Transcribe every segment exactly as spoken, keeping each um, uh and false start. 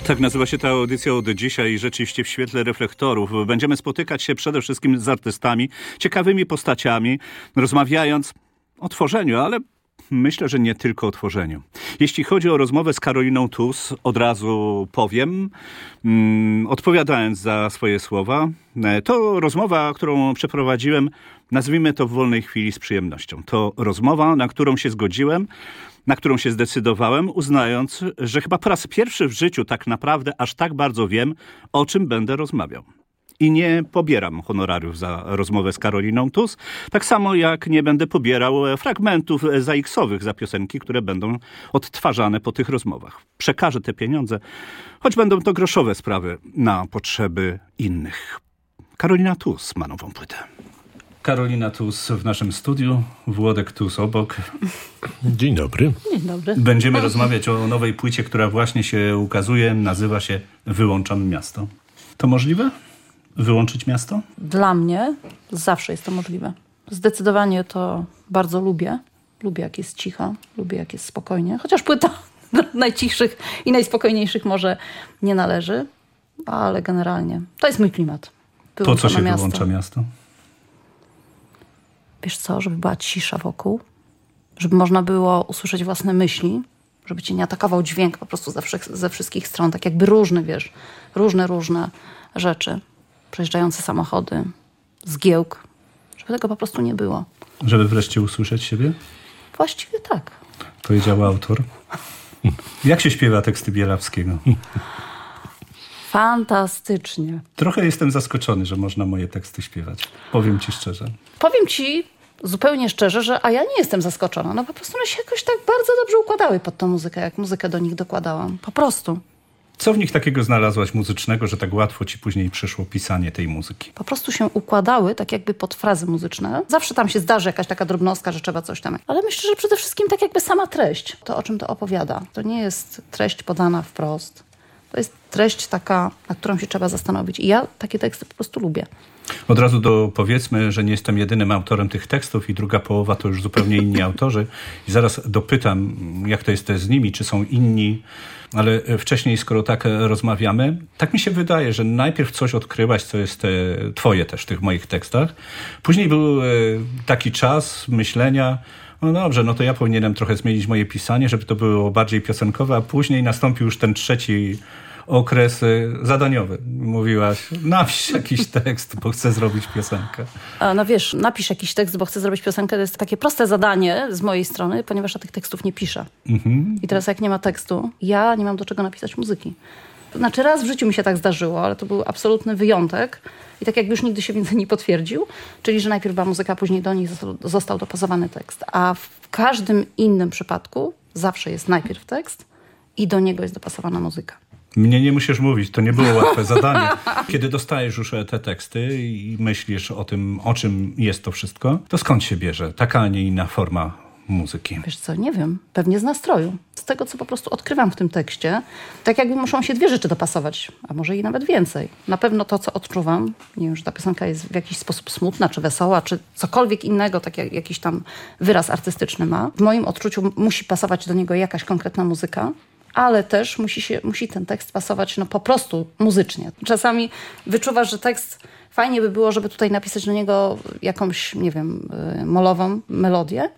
Tak nazywa się ta audycja od dzisiaj i rzeczywiście w świetle reflektorów. Będziemy spotykać się przede wszystkim z artystami, ciekawymi postaciami, rozmawiając o tworzeniu, ale myślę, że nie tylko o tworzeniu. Jeśli chodzi o rozmowę z Karoliną Tus, od razu powiem, mm, odpowiadając za swoje słowa, to rozmowa, którą przeprowadziłem, nazwijmy to w wolnej chwili z przyjemnością. To rozmowa, na którą się zgodziłem, na którą się zdecydowałem, uznając, że chyba po raz pierwszy w życiu tak naprawdę aż tak bardzo wiem, o czym będę rozmawiał. I nie pobieram honorariów za rozmowę z Karoliną Tus, tak samo jak nie będę pobierał fragmentów zaiksowych za piosenki, które będą odtwarzane po tych rozmowach. Przekażę te pieniądze, choć będą to groszowe sprawy, na potrzeby innych. Karolina Tus ma nową płytę. Karolina Tus w naszym studiu, Włodek Tus obok. Dzień dobry. Dzień dobry. Będziemy rozmawiać o nowej płycie, która właśnie się ukazuje. Nazywa się Wyłączam miasto. To możliwe? Wyłączyć miasto? Dla mnie zawsze jest to możliwe. Zdecydowanie to bardzo lubię. Lubię, jak jest cicho. Lubię, jak jest spokojnie. Chociaż płyta do najcichszych i najspokojniejszych może nie należy. Ale generalnie to jest mój klimat. Po co się miasto. Wyłącza miasto? Wiesz co? Żeby była cisza wokół. Żeby można było usłyszeć własne myśli. Żeby cię nie atakował dźwięk po prostu ze, wszech, ze wszystkich stron. Tak jakby różne, wiesz. Różne, różne rzeczy. Przejeżdżające samochody, zgiełk, żeby tego po prostu nie było. Żeby wreszcie usłyszeć siebie? Właściwie tak. Powiedział autor. Jak się śpiewa teksty Bielawskiego? Fantastycznie. Trochę jestem zaskoczony, że można moje teksty śpiewać. Powiem ci szczerze. Powiem ci zupełnie szczerze, że a ja nie jestem zaskoczona. No po prostu one się jakoś tak bardzo dobrze układały pod tą muzykę, jak muzykę do nich dokładałam. Po prostu. Co w nich takiego znalazłaś muzycznego, że tak łatwo ci później przyszło pisanie tej muzyki? Po prostu się układały tak jakby pod frazy muzyczne. Zawsze tam się zdarzy jakaś taka drobnostka, że trzeba coś tam. Ale myślę, że przede wszystkim tak jakby sama treść. To, o czym to opowiada. To nie jest treść podana wprost. To jest treść taka, nad którą się trzeba zastanowić. I ja takie teksty po prostu lubię. Od razu do, powiedzmy, że nie jestem jedynym autorem tych tekstów i druga połowa to już zupełnie inni autorzy. I zaraz dopytam, jak to jest z nimi, czy są inni. Ale wcześniej, skoro tak rozmawiamy, tak mi się wydaje, że najpierw coś odkryłaś, co jest twoje też w tych moich tekstach. Później był taki czas myślenia, no dobrze, no to ja powinienem trochę zmienić moje pisanie, żeby to było bardziej piosenkowe, a później nastąpił już ten trzeci okres zadaniowy. Mówiłaś, napisz jakiś tekst, bo chcę zrobić piosenkę. A no wiesz, napisz jakiś tekst, bo chcę zrobić piosenkę. To jest takie proste zadanie z mojej strony, ponieważ ja tych tekstów nie piszę. Mhm. I teraz jak nie ma tekstu, ja nie mam do czego napisać muzyki. Znaczy raz w życiu mi się tak zdarzyło, ale to był absolutny wyjątek. I tak jakby już nigdy się więcej nie potwierdził. Czyli, że najpierw była muzyka, a później do nich został, został dopasowany tekst. A w każdym innym przypadku zawsze jest najpierw tekst i do niego jest dopasowana muzyka. Mnie nie musisz mówić, to nie było łatwe zadanie. Kiedy dostajesz już te teksty i myślisz o tym, o czym jest to wszystko, to skąd się bierze taka, a nie inna forma muzyki? Wiesz co, nie wiem. Pewnie z nastroju. Z tego, co po prostu odkrywam w tym tekście. Tak jakby muszą się dwie rzeczy dopasować, a może i nawet więcej. Na pewno to, co odczuwam, nie wiem, że ta piosenka jest w jakiś sposób smutna, czy wesoła, czy cokolwiek innego, tak jak jakiś tam wyraz artystyczny ma. W moim odczuciu musi pasować do niego jakaś konkretna muzyka, ale też musi, się, musi ten tekst pasować no po prostu muzycznie. Czasami wyczuwasz, że tekst fajnie by było, żeby tutaj napisać do niego jakąś, nie wiem, molową melodię,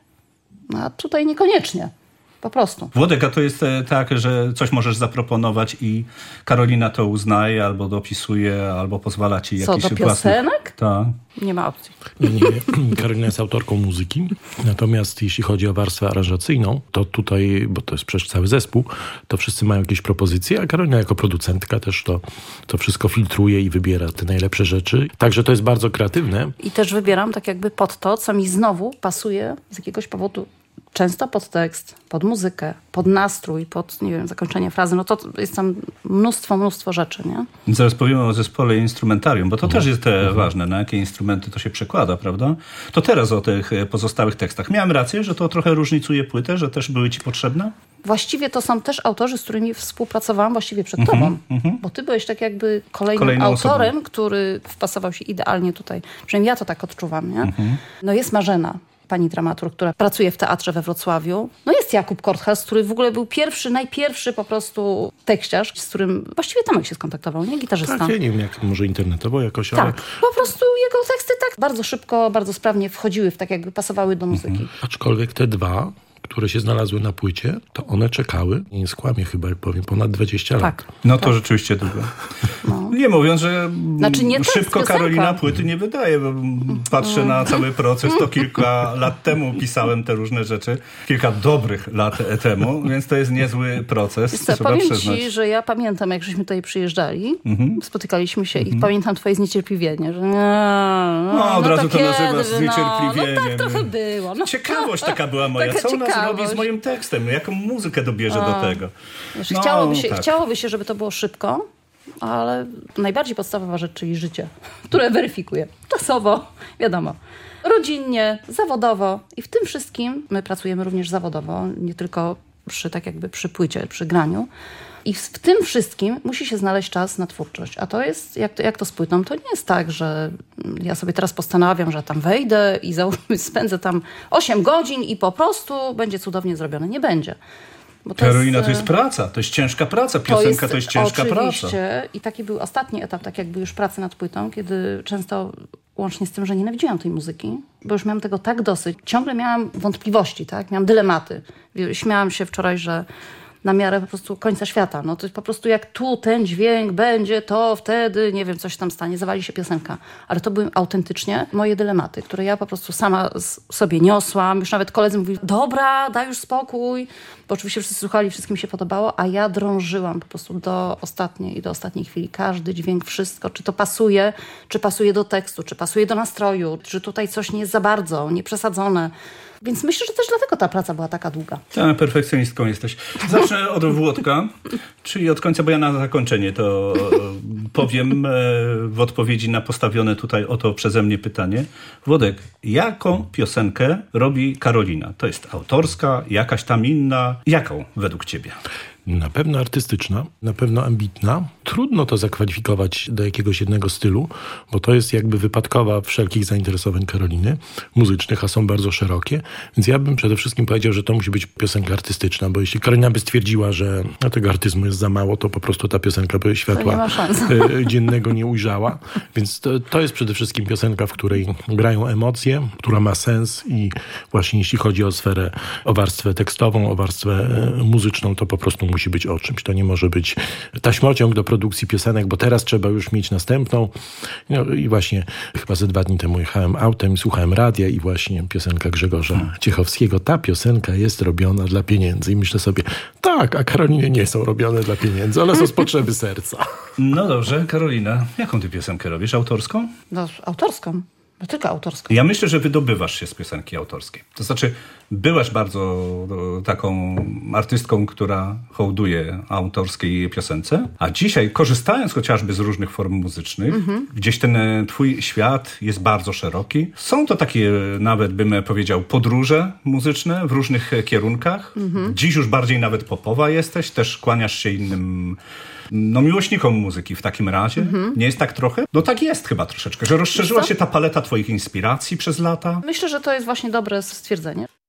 a tutaj niekoniecznie. Po prostu. Włodek, a to jest tak, że coś możesz zaproponować i Karolina to uznaje, albo dopisuje, albo pozwala ci Co, jakiś do piosenek? własny... Tak. Nie ma opcji. Nie, nie. Karolina jest autorką muzyki, natomiast jeśli chodzi o warstwę aranżacyjną, to tutaj, bo to jest przecież cały zespół, to wszyscy mają jakieś propozycje, a Karolina jako producentka też to, to wszystko filtruje i wybiera te najlepsze rzeczy. Także to jest bardzo kreatywne. I też wybieram tak jakby pod to, co mi znowu pasuje z jakiegoś powodu. Często pod tekst, pod muzykę, pod nastrój, pod, nie wiem, zakończenie frazy. No to jest tam mnóstwo, mnóstwo rzeczy, nie? Zaraz powiemy o zespole instrumentarium, bo to mhm. też jest mhm. ważne, na jakie instrumenty to się przekłada, prawda? To teraz o tych pozostałych tekstach. Miałem rację, że to trochę różnicuje płytę, że też były ci potrzebne? Właściwie to są też autorzy, z którymi współpracowałam właściwie przed mhm. tobą. Mhm. Bo ty byłeś tak jakby kolejnym Kolejną autorem, osobą. Który wpasował się idealnie tutaj. Przynajmniej ja to tak odczuwam, nie? Mhm. No jest Marzena. pani dramaturg, która pracuje w teatrze we Wrocławiu. No jest Jakub Korthas, który w ogóle był pierwszy, najpierwszy po prostu tekściarz, z którym właściwie Tomek się skontaktował, nie? Gitarzysta. Tak, ja nie wiem, jak może internetowo jakoś, ale... Tak, po prostu jego teksty tak bardzo szybko, bardzo sprawnie wchodziły w tak jakby pasowały do muzyki. Mhm. Aczkolwiek te dwa, które się znalazły na płycie, to one czekały, nie skłamię chyba, jak powiem, ponad dwadzieścia lat. Tak. No to tak. Rzeczywiście długo. No. Nie mówiąc, że znaczy nie szybko Karolina płyty nie wydaje, bo patrzę na cały proces, to kilka lat temu pisałem te różne rzeczy, kilka dobrych lat temu, więc to jest niezły proces. Wiesz co, trzeba powiem przyznać. ci, że ja pamiętam, jak żeśmy tutaj przyjeżdżali, mhm. spotykaliśmy się mhm. i pamiętam twoje zniecierpliwienie, że no, no od no razu to, to nazywasz no, zniecierpliwieniem. No tak trochę było. No. Ciekawość taka była moja. Co ona zrobi z moim tekstem? Jaką muzykę dobierze A, do tego? Wiesz, no, chciałoby, się, tak. chciałoby się, żeby to było szybko, ale najbardziej podstawowa rzecz, czyli życie, które weryfikuje. Czasowo, wiadomo. Rodzinnie, zawodowo i w tym wszystkim my pracujemy również zawodowo, nie tylko przy, tak jakby przy płycie, przy graniu. I w tym wszystkim musi się znaleźć czas na twórczość. A to jest, jak to, jak to z płytą, to nie jest tak, że ja sobie teraz postanawiam, że tam wejdę i załóżmy, spędzę tam osiem godzin i po prostu będzie cudownie zrobione. Nie będzie. Bo to Karolina, jest, to jest praca, to jest ciężka praca, piosenka to jest, to jest ciężka oczywiście. praca. I taki był ostatni etap, tak jakby już pracy nad płytą, kiedy często, łącznie z tym, że nienawidziłam tej muzyki, bo już miałam tego tak dosyć. Ciągle miałam wątpliwości, tak? Miałam dylematy. Śmiałam się wczoraj, że na miarę po prostu końca świata. No to jest po prostu jak tu ten dźwięk będzie, to wtedy, nie wiem, coś tam stanie, zawali się piosenka. Ale to były autentycznie moje dylematy, które ja po prostu sama sobie niosłam. Już nawet koledzy mówili, dobra, daj już spokój, bo oczywiście wszyscy słuchali, wszystkim się podobało, a ja drążyłam po prostu do ostatniej i do ostatniej chwili. Każdy dźwięk, wszystko, czy to pasuje, czy pasuje do tekstu, czy pasuje do nastroju, czy tutaj coś nie jest za bardzo, nie przesadzone. Więc myślę, że też dlatego ta praca była taka długa. Tak, perfekcjonistką jesteś. Zacznę od Włodka, czyli od końca, bo ja na zakończenie to powiem w odpowiedzi na postawione tutaj oto przeze mnie pytanie. Włodek, jaką piosenkę robi Karolina? To jest autorska, jakaś tam inna? Jaką według ciebie? Na pewno artystyczna, na pewno ambitna. Trudno to zakwalifikować do jakiegoś jednego stylu, bo to jest jakby wypadkowa wszelkich zainteresowań Karoliny muzycznych, a są bardzo szerokie. Więc ja bym przede wszystkim powiedział, że to musi być piosenka artystyczna, bo jeśli Karolina by stwierdziła, że no, tego artyzmu jest za mało, to po prostu ta piosenka by światła nie dziennego nie ujrzała. Więc to, to jest przede wszystkim piosenka, w której grają emocje, która ma sens i właśnie jeśli chodzi o sferę, o warstwę tekstową, o warstwę muzyczną, to po prostu musi być o czymś. To nie może być taśmociąg do produkcji piosenek, bo teraz trzeba już mieć następną. No i właśnie chyba ze dwa dni temu jechałem autem i słuchałem radia i właśnie piosenka Grzegorza hmm. Ciechowskiego. Ta piosenka jest robiona dla pieniędzy. I myślę sobie, tak, a Karolinie nie są robione dla pieniędzy. One są z potrzeby serca. No dobrze, Karolina, jaką ty piosenkę robisz? Autorską? No, autorską. No tylko autorską. Ja myślę, że wydobywasz się z piosenki autorskiej. To znaczy, byłaś bardzo taką artystką, która hołduje autorskiej piosence, a dzisiaj, korzystając chociażby z różnych form muzycznych, mm-hmm. gdzieś ten twój świat jest bardzo szeroki. Są to takie, nawet bym powiedział, podróże muzyczne w różnych kierunkach. Mm-hmm. Dziś już bardziej nawet popowa jesteś, też kłaniasz się innym no miłośnikom muzyki w takim razie. Mm-hmm. Nie jest tak trochę? No tak jest chyba troszeczkę, że rozszerzyła się ta paleta twoich inspiracji przez lata. Myślę, że to jest właśnie dobre stwierdzenie.